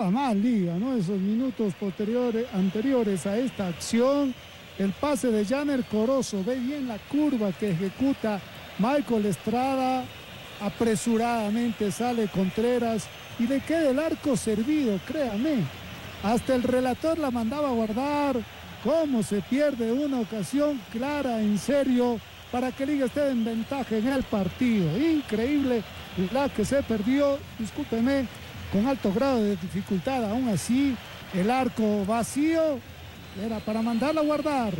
Mal Liga, ¿no? Esos minutos anteriores a esta acción, el pase de Janer Corozo, ve bien la curva que ejecuta Michael Estrada, apresuradamente sale Contreras y le queda el arco servido, créame. Hasta el relator la mandaba a guardar. Cómo se pierde una ocasión clara, en serio, para que Liga esté en ventaja en el partido. Increíble la que se perdió, discúlpeme, con alto grado de dificultad. Aún así, el arco vacío era para mandarla a guardar.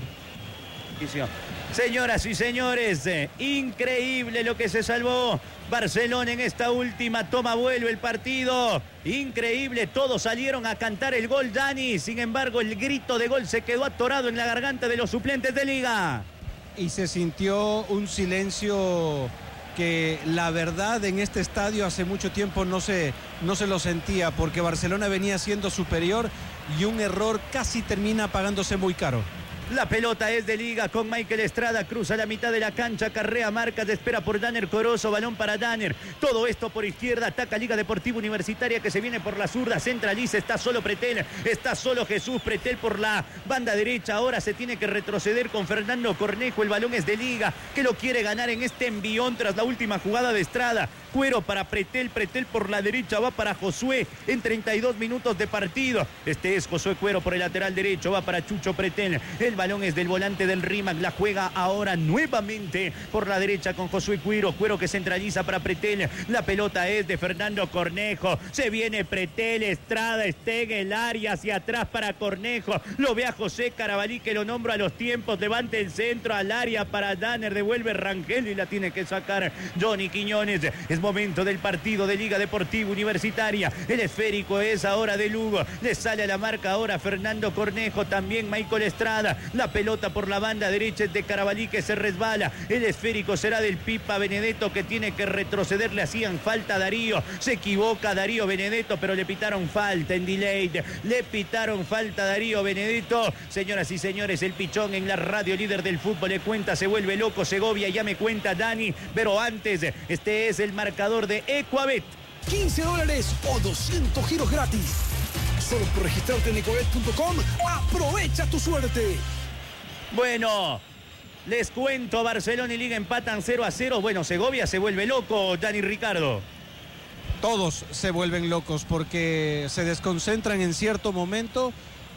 Señoras y señores, increíble lo que se salvó Barcelona en esta última toma. Vuelve el partido, increíble, todos salieron a cantar el gol, Dani. Sin embargo, el grito de gol se quedó atorado en la garganta de los suplentes de Liga. Y se sintió un silencio que la verdad en este estadio hace mucho tiempo no se lo sentía, porque Barcelona venía siendo superior y un error casi termina pagándose muy caro. La pelota es de Liga con Michael Estrada, cruza la mitad de la cancha, carrea marcas, espera por Janer Corozo, balón para Janer. Todo esto por izquierda, ataca Liga Deportiva Universitaria que se viene por la zurda, centraliza, está solo Pretel, está solo Jesús Pretel por la banda derecha. Ahora se tiene que retroceder con Fernando Cornejo, el balón es de Liga, que lo quiere ganar en este envión tras la última jugada de Estrada. Cuero para Pretel, Pretel por la derecha, va para Josué en 32 minutos de partido. Este es Josué Cuero por el lateral derecho, va para Chucho Pretel. El balón es del volante del Rimac, la juega ahora nuevamente por la derecha con Josué Cuero. Cuero que centraliza para Pretel. La pelota es de Fernando Cornejo. Se viene Pretel, Estrada, está en el área, hacia atrás para Cornejo. Lo ve a José Carabalí que lo nombra a los tiempos. Levante el centro al área para Danner. Devuelve Rangel y la tiene que sacar Johnny Quiñones. Es momento del partido de Liga Deportiva Universitaria. El esférico es ahora de Lugo. Le sale a la marca ahora Fernando Cornejo. También Michael Estrada. La pelota por la banda derecha es de Carabalí que se resbala. El esférico será del Pipa Benedetto que tiene que retroceder. Le hacían falta a Darío. Se equivoca Darío Benedetto, pero le pitaron falta en delay. Le pitaron falta a Darío Benedetto. Señoras y señores, el pichón en la radio líder del fútbol le cuenta, se vuelve loco Segovia, ya me cuenta Dani. Pero antes, este es el marcador de Ecuabet. $15 o 200 giros gratis. Solo por registrarte en ecuabet.com. Aprovecha tu suerte. Bueno, les cuento, Barcelona y Liga empatan 0-0. Bueno, Segovia se vuelve loco, Dani Ricardo. Todos se vuelven locos porque se desconcentran en cierto momento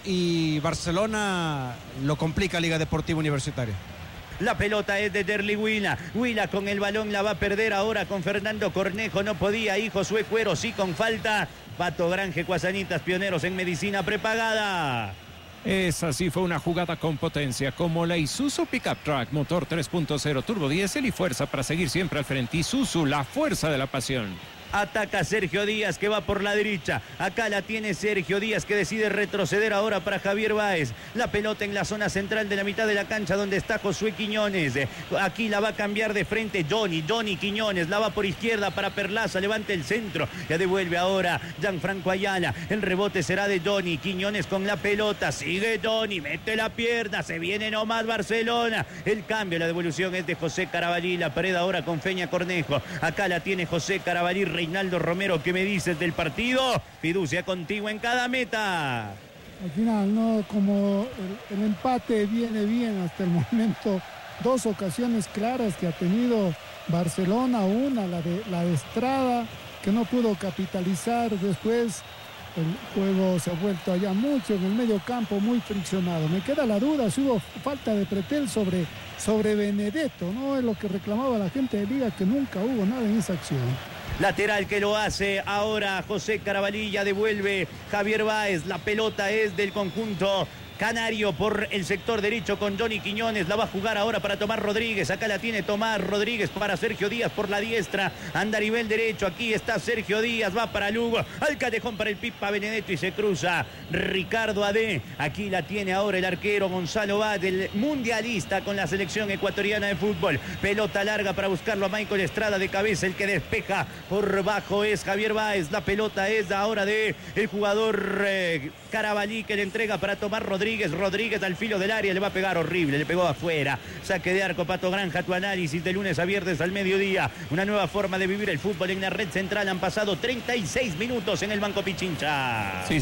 y Barcelona lo complica a Liga Deportiva Universitaria. La pelota es de Derly Huila. Huila con el balón la va a perder ahora con Fernando Cornejo. No podía ahí Josué Cuero, sí con falta. Pato Granje, Cuasanitas, pioneros en medicina prepagada. Esa sí fue una jugada con potencia, como la Isuzu Pickup Truck, motor 3.0 turbo diésel y fuerza para seguir siempre al frente. Isuzu, la fuerza de la pasión. Ataca Sergio Díaz que va por la derecha. Acá la tiene Sergio Díaz que decide retroceder ahora para Javier Báez. La pelota en la zona central de la mitad de la cancha donde está Josué Quiñones. Aquí la va a cambiar de frente Johnny Quiñones. La va por izquierda para Perlaza. Levanta el centro. Ya devuelve ahora Gianfranco Ayala. El rebote será de Johnny. Quiñones con la pelota. Sigue Johnny. Mete la pierna. Se viene nomás Barcelona. El cambio, la devolución es de José Carabalí. La pared ahora con Feña Cornejo. Acá la tiene José Carabalí. Reinaldo Romero, ¿qué me dices del partido? Fiducia contigo en cada meta. Al final, no, como el empate viene bien hasta el momento. Dos ocasiones claras que ha tenido Barcelona, una, la de Estrada, que no pudo capitalizar. Después el juego se ha vuelto allá mucho en el medio campo, muy friccionado. Me queda la duda si hubo falta de Pretel sobre Benedetto, ¿no? Es lo que reclamaba la gente de Liga, que nunca hubo nada en esa acción. Lateral que lo hace ahora José Carabalí, ya devuelve Javier Báez. La pelota es del conjunto canario por el sector derecho con Johnny Quiñones. La va a jugar ahora para Tomás Rodríguez. Acá la tiene Tomás Rodríguez para Sergio Díaz por la diestra. Anda a nivel derecho. Aquí está Sergio Díaz. Va para Lugo. Al callejón para el Pipa Benedetto y se cruza Ricardo Adé. Aquí la tiene ahora el arquero Gonzalo Bad, el mundialista con la selección ecuatoriana de fútbol. Pelota larga para buscarlo a Michael Estrada de cabeza. El que despeja por bajo es Javier Báez. La pelota es ahora de el jugador Carabalí que le entrega para Tomás Rodríguez. Rodríguez. Rodríguez al filo del área, le va a pegar horrible, le pegó afuera. Saque de arco, Pato Granja, tu análisis de lunes a viernes al mediodía. Una nueva forma de vivir el fútbol en la red central. Han pasado 36 minutos en el Banco Pichincha. Sí,